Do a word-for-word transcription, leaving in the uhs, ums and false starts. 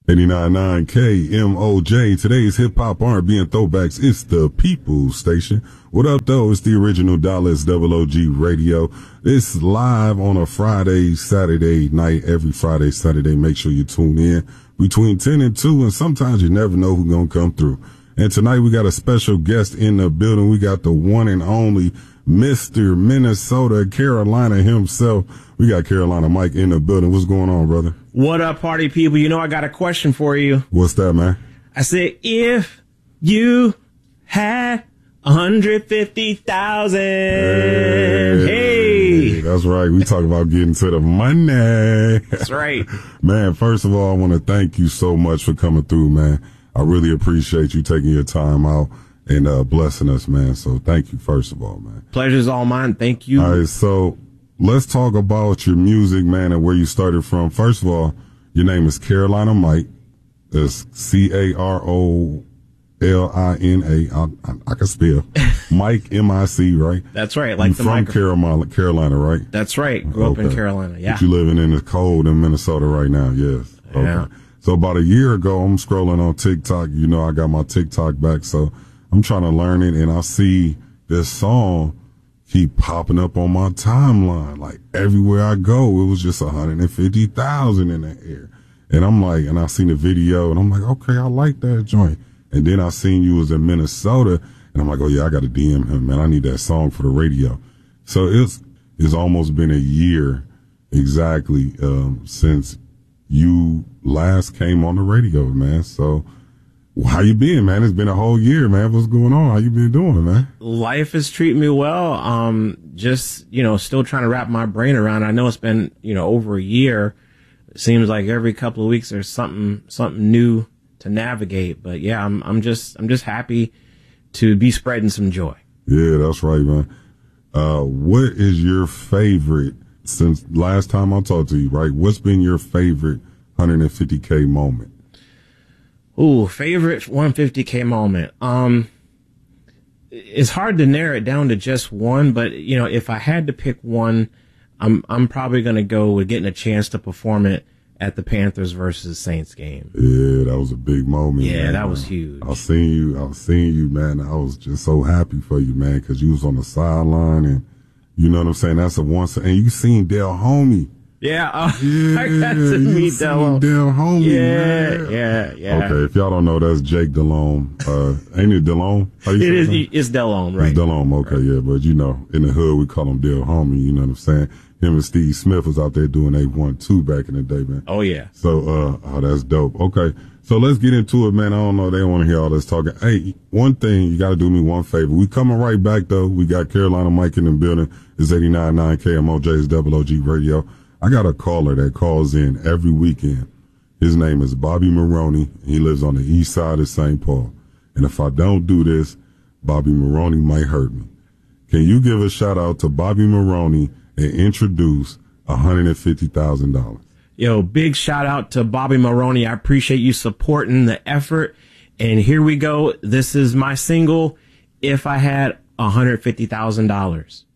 eighty-nine point nine K M O J. Today's hip hop R and B and throwbacks. It's the People's Station. What up, though? It's the original Dallas Double O G Radio. It's live on a Friday, Saturday night. Every Friday, Saturday. Make sure you tune in between ten and two, and sometimes you never know who's gonna come through. And tonight we got a special guest in the building. We got the one and only Mister Minnesota Carolina himself. We got Carolina Mike in the building. What's going on, brother? What up, party people? You know I got a question for you. What's that, man? I said, if you had one hundred fifty thousand. Hey. hey. That's right. We talk about getting to the money. That's right. Man, first of all, I want to thank you so much for coming through, man. I really appreciate you taking your time out and uh, blessing us, man. So thank you, first of all, man. Pleasure's all mine. Thank you. All right, so let's talk about your music, man, and where you started from. First of all, your name is Carolina Mike. It's C A R O L I N A. I, I, I can spell. Mike, M I C, right? That's right. Like you the from microphone. Carolina, Carolina, right? That's right. Grew okay. up in Carolina, yeah. But you living in the cold in Minnesota right now, yes. Okay. Yeah. So about a year ago, I'm scrolling on TikTok. You know, I got my TikTok back, so I'm trying to learn it, and I see this song keep popping up on my timeline. Like everywhere I go, it was just one hundred fifty thousand in the air. And I'm like, and I seen the video, and I'm like, okay, I like that joint. And then I seen you was in Minnesota, and I'm like, oh yeah, I got to D M him, man. I need that song for the radio. So it's it's almost been a year exactly um, since you last came on the radio, man. So how you been, man? It's been a whole year, man. What's going on? How you been doing, man? Life is treating me well. Um, just, you know, still trying to wrap my brain around. I know it's been, you know, over a year. It seems like every couple of weeks there's something, something new to navigate. But yeah, I'm, I'm just, I'm just happy to be spreading some joy. Yeah, that's right, man. Uh, what is your favorite, since last time I talked to you, right? What's been your favorite one hundred fifty K moment? Ooh, favorite one hundred fifty K moment. Um, it's hard to narrow it down to just one, but you know, if I had to pick one, I'm I'm probably gonna go with getting a chance to perform it at the Panthers versus Saints game. Yeah, that was a big moment. Yeah, man. that was huge. I seen you. I seen you, man. I was just so happy for you, man, because you was on the sideline, and you know what I'm saying. That's a once, and you seen Del Homie. Yeah, uh, yeah, I got to meet Del Del Homie. Yeah, man. yeah, yeah. Okay, if y'all don't know, that's Jake Delhomme. Uh, ain't it Delhomme? How you it say is. It's Delhomme, right? It's Delhomme. Okay, right. Yeah, but you know, in the hood we call him Del Homie. You know what I'm saying? Him and Steve Smith was out there doing a one two back in the day, man. Oh yeah. So, uh, oh, that's dope. Okay, so let's get into it, man. I don't know, they don't want to hear all this talking. Hey, one thing you got to do me one favor. We coming right back though. We got Carolina Mike in the building. It's eighty-nine point nine K M O J's Double O G Radio. I got a caller that calls in every weekend. His name is Bobby Maroney. He lives on the east side of Saint Paul. And if I don't do this, Bobby Maroney might hurt me. Can you give a shout out to Bobby Maroney and introduce one hundred fifty thousand dollars? Yo, big shout out to Bobby Maroney. I appreciate you supporting the effort. And here we go. This is my single, If I Had one hundred fifty thousand dollars.